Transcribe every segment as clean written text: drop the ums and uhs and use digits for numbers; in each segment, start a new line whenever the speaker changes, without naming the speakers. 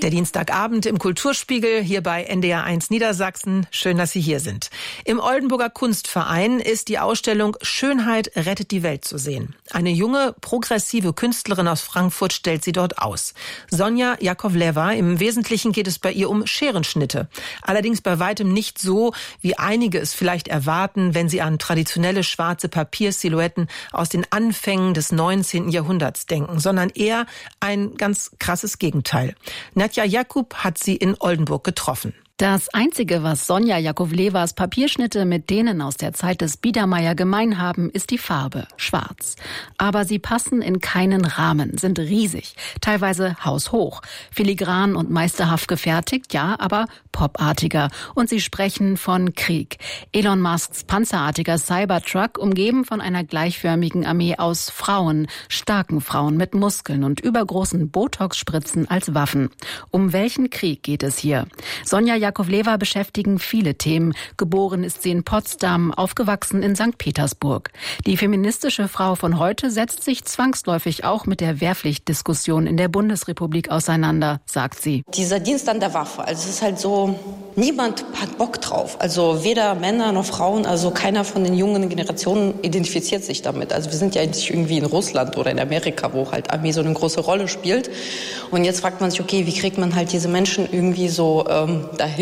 Der Dienstagabend im Kulturspiegel hier bei NDR1 Niedersachsen. Schön, dass Sie hier sind. Im Oldenburger Kunstverein ist die Ausstellung Schönheit rettet die Welt zu sehen. Eine junge, progressive Künstlerin aus Frankfurt stellt sie dort aus. Sonja Jakovleva. Im Wesentlichen geht es bei ihr um Scherenschnitte. Allerdings bei weitem nicht so, wie einige es vielleicht erwarten, wenn sie an traditionelle schwarze Papiersilhouetten aus den Anfängen des 19. Jahrhunderts denken, sondern eher ein ganz krasses Gegenteil. Nadja Jakub hat sie in Oldenburg getroffen.
Das Einzige, was Sonja Jakovlevas Papierschnitte mit denen aus der Zeit des Biedermeier gemein haben, ist die Farbe, schwarz. Aber sie passen in keinen Rahmen, sind riesig, teilweise haushoch, filigran und meisterhaft gefertigt, ja, aber popartiger. Und sie sprechen von Krieg. Elon Musks panzerartiger Cybertruck, umgeben von einer gleichförmigen Armee aus Frauen, starken Frauen mit Muskeln und übergroßen Botox-Spritzen als Waffen. Um welchen Krieg geht es hier? Sonja Jakovleva beschäftigen viele Themen. Geboren ist sie in Potsdam, aufgewachsen in St. Petersburg. Die feministische Frau von heute setzt sich zwangsläufig auch mit der Wehrpflichtdiskussion in der Bundesrepublik auseinander, sagt sie.
Dieser Dienst an der Waffe, also es ist halt so, niemand hat Bock drauf. Also weder Männer noch Frauen, also keiner von den jungen Generationen identifiziert sich damit. Also wir sind ja nicht irgendwie in Russland oder in Amerika, wo halt Armee so eine große Rolle spielt. Und jetzt fragt man sich, okay, wie kriegt man halt diese Menschen irgendwie so dahin?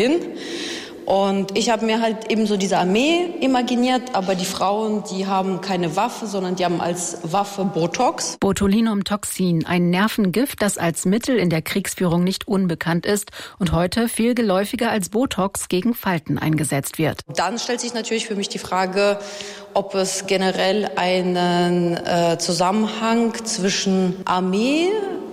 Und ich habe mir halt eben so diese Armee imaginiert, aber die Frauen, die haben keine Waffe, sondern die haben als Waffe Botox.
Botulinumtoxin, ein Nervengift, das als Mittel in der Kriegsführung nicht unbekannt ist und heute viel geläufiger als Botox gegen Falten eingesetzt wird.
Dann stellt sich natürlich für mich die Frage, ob es generell einen Zusammenhang zwischen Armee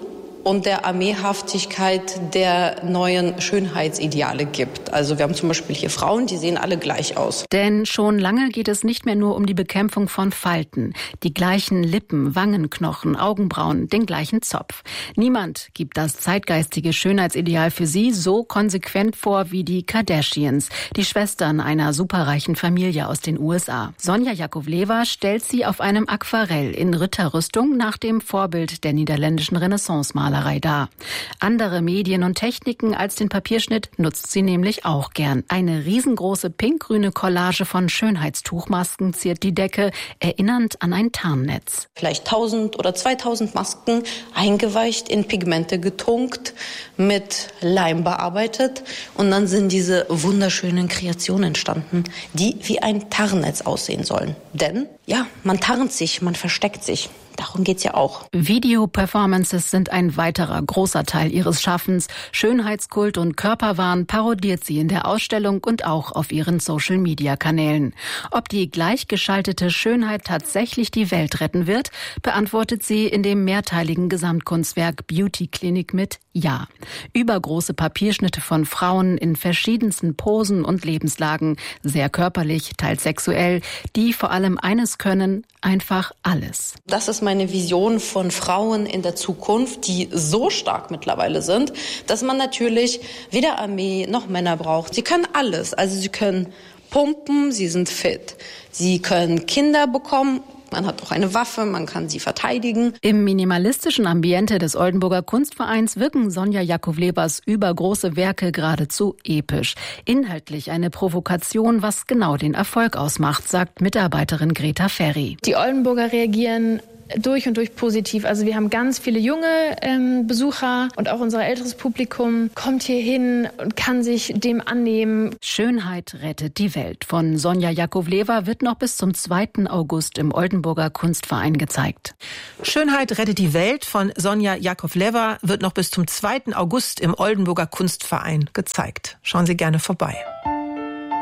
und der Armeehaftigkeit der neuen Schönheitsideale gibt. Also wir haben zum Beispiel hier Frauen, die sehen alle gleich aus.
Denn schon lange geht es nicht mehr nur um die Bekämpfung von Falten. Die gleichen Lippen, Wangenknochen, Augenbrauen, den gleichen Zopf. Niemand gibt das zeitgeistige Schönheitsideal für sie so konsequent vor wie die Kardashians, die Schwestern einer superreichen Familie aus den USA. Sonja Jakovleva stellt sie auf einem Aquarell in Ritterrüstung nach dem Vorbild der niederländischen Renaissance-Maler dar. Andere Medien und Techniken als den Papierschnitt nutzt sie nämlich auch gern. Eine riesengroße pinkgrüne Collage von Schönheitstuchmasken ziert die Decke, erinnernd an ein Tarnnetz.
Vielleicht 1000 oder 2000 Masken, eingeweicht, in Pigmente getunkt, mit Leim bearbeitet. Und dann sind diese wunderschönen Kreationen entstanden, die wie ein Tarnnetz aussehen sollen. Denn, ja, man tarnt sich, man versteckt sich. Darum geht's ja auch.
Video-Performances sind ein weiterer großer Teil ihres Schaffens. Schönheitskult und Körperwahn parodiert sie in der Ausstellung und auch auf ihren Social-Media-Kanälen. Ob die gleichgeschaltete Schönheit tatsächlich die Welt retten wird, beantwortet sie in dem mehrteiligen Gesamtkunstwerk Beauty Clinic mit Ja. Übergroße Papierschnitte von Frauen in verschiedensten Posen und Lebenslagen, sehr körperlich, teils sexuell, die vor allem eines können, einfach alles.
Das ist meine Vision von Frauen in der Zukunft, die so stark mittlerweile sind, dass man natürlich weder Armee noch Männer braucht. Sie können alles. Also sie können pumpen, sie sind fit. Sie können Kinder bekommen. Man hat auch eine Waffe, man kann sie verteidigen.
Im minimalistischen Ambiente des Oldenburger Kunstvereins wirken Sonja Jakovlevas übergroße Werke geradezu episch. Inhaltlich eine Provokation, was genau den Erfolg ausmacht, sagt Mitarbeiterin Greta Ferry.
Die Oldenburger reagieren durch und durch positiv. Also wir haben ganz viele junge Besucher und auch unser älteres Publikum kommt hier hin und kann sich dem annehmen.
Schönheit rettet die Welt von Sonja Jakovleva wird noch bis zum 2. August im Oldenburger Kunstverein gezeigt.
Schönheit rettet die Welt von Sonja Jakovleva wird noch bis zum 2. August im Oldenburger Kunstverein gezeigt. Schauen Sie gerne vorbei.